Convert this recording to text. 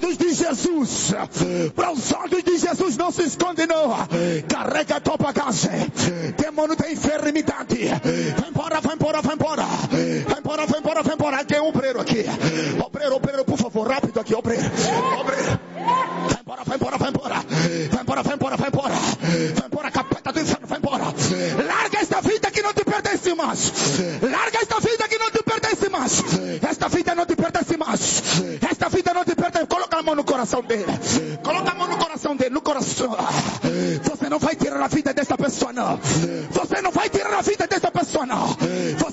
olhos de Jesus. Para os olhos de Jesus não se esconde não. Carrega a tua bagagem. Demônio da enfermidade. Vai embora, vai embora, vai embora. Vai embora, vai embora, vai embora. Tem um obreiro aqui. Obreiro, por favor, rápido aqui, obreiro. Vai embora, vai embora, vai embora. Vai embora, vai embora, vai embora. Vai embora, capeta do inferno, vai embora. Larga esta vida que não te pertence mais. Larga esta vida que não te pertence mais. Esta vida não te pertence mais. Esta vida não te pertence. Coloca a mão no coração dele. Coloca a mão no coração dele, no coração. Você não vai tirar a vida desta pessoa, não. Você não vai tirar a vida desta pessoa, não.